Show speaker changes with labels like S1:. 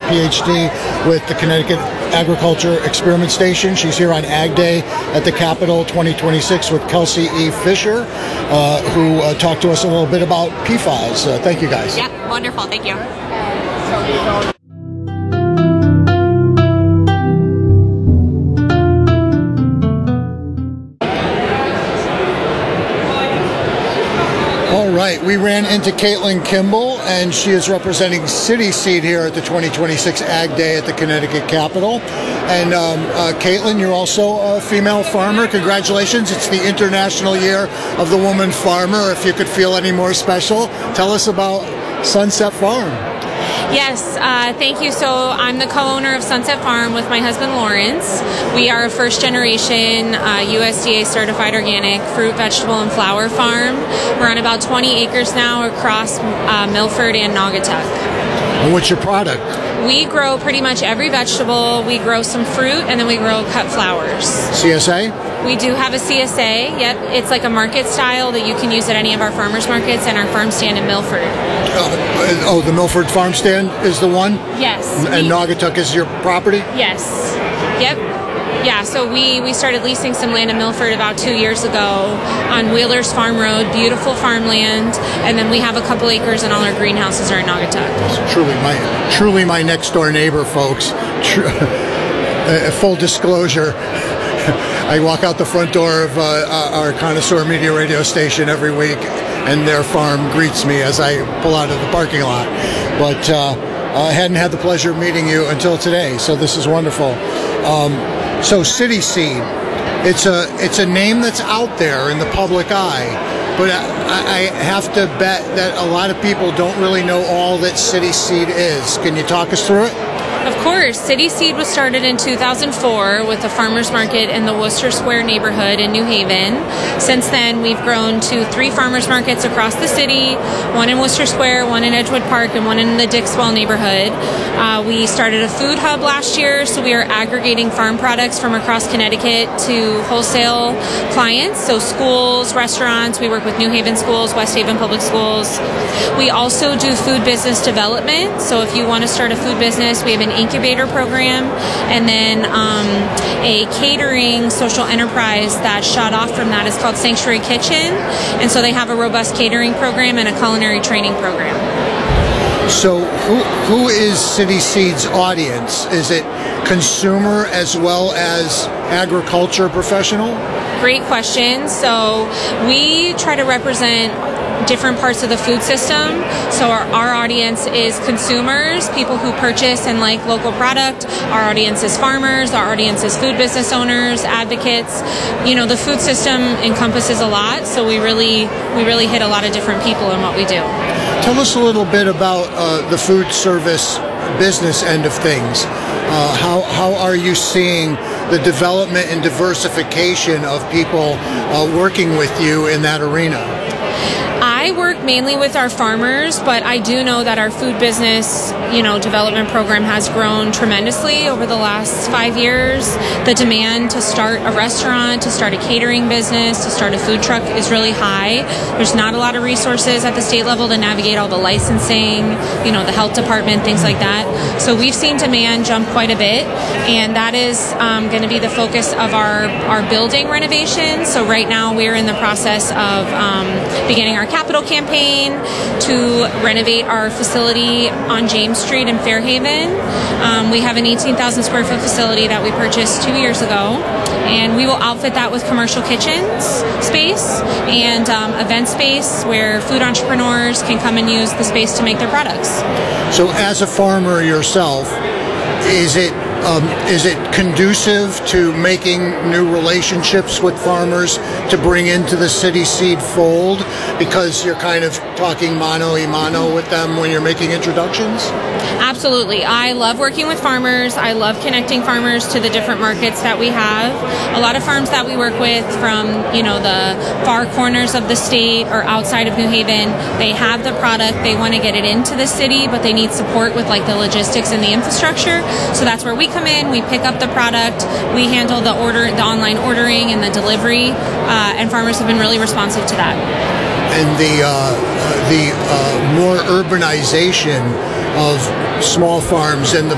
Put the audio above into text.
S1: PhD with the Connecticut Agriculture Experiment Station. She's here on Ag Day at the Capitol 2026 with Kelsey E. Fisher, who talked to us a little bit about PFAS. Thank you, guys.
S2: Yeah, wonderful. Thank you.
S1: All right, we ran into Caitlin Kimball, and she is representing City Seed here at the 2026 Ag Day at the Connecticut Capitol. And Caitlin, you're also a female farmer. Congratulations. It's the International Year of the Woman Farmer. If you could feel any more special, tell us about Sunset Farm.
S2: Yes, thank you. So I'm the co-owner of Sunset Farm with my husband Lawrence. We are a first-generation USDA certified organic fruit, vegetable, and flower farm. We're on about 20 acres now across Milford and Naugatuck.
S1: And what's your product?
S2: We grow pretty much every vegetable. We grow some fruit, and then we grow cut flowers.
S1: CSA?
S2: We do have a CSA. Yep, it's like a market style that you can use at any of our farmers markets and our farm stand in Milford.
S1: The Milford farm stand is the one?
S2: Yes.
S1: And Naugatuck is your property?
S2: Yes. Yep. Yeah, so we started leasing some land in Milford about 2 years ago on Wheeler's Farm Road, beautiful farmland, and then we have a couple acres and all our greenhouses are in Naugatuck.
S1: It's truly my next door neighbor, folks. Full disclosure, I walk out the front door of our Connoisseur Media radio station every week, and their farm greets me as I pull out of the parking lot. But I hadn't had the pleasure of meeting you until today, so this is wonderful. So City Seed, it's a name that's out there in the public eye, but I have to bet that a lot of people don't really know all that City Seed is. Can you talk us through it?
S2: Of course. City Seed was started in 2004 with a farmer's market in the Worcester Square neighborhood in New Haven. Since then, we've grown to 3 farmers markets across the city, one in Worcester Square, one in Edgewood Park, and one in the Dixwell neighborhood. We started a food hub last year, so we are aggregating farm products from across Connecticut to wholesale clients, so schools, restaurants. We work with New Haven schools, West Haven Public Schools. We also do food business development, so if you want to start a food business, we have an incubator program, and then a catering social enterprise that shot off from that is called Sanctuary Kitchen, and so they have a robust catering program and a culinary training program.
S1: So who is City Seed's audience? Is it consumer as well as agriculture professional?
S2: Great question. So we try to represent different parts of the food system. So our audience is consumers, people who purchase and like local product. Our audience is farmers. Our audience is food business owners, advocates. You know, the food system encompasses a lot, so we really hit a lot of different people in what we do.
S1: Tell us a little bit about the food service business end of things. How are you seeing the development and diversification of people working with you in that arena?
S2: I work mainly with our farmers, but I do know that our food business, development program has grown tremendously over the last 5 years. The demand to start a restaurant, to start a catering business, to start a food truck is really high. There's not a lot of resources at the state level to navigate all the licensing, the health department, things like that. So we've seen demand jump quite a bit, and that is going to be the focus of our building renovation. So right now we're in the process of beginning our capital campaign to renovate our facility on James Street in Fairhaven. We have an 18,000 square foot facility that we purchased 2 years ago, and we will outfit that with commercial kitchens space and event space where food entrepreneurs can come and use the space to make their products.
S1: So as a farmer yourself, is it conducive to making new relationships with farmers to bring into the City Seed fold, because you're kind of talking mano a mano with them when you're making introductions?
S2: Absolutely. I love working with farmers. I love connecting farmers to the different markets that we have. A lot of farms that we work with from, the far corners of the state or outside of New Haven, they have the product, they want to get it into the city, but they need support with the logistics and the infrastructure. So that's where we come in, we pick up the product, we handle the online ordering and the delivery, and farmers have been really responsive to that.
S1: And the more urbanization of small farms and the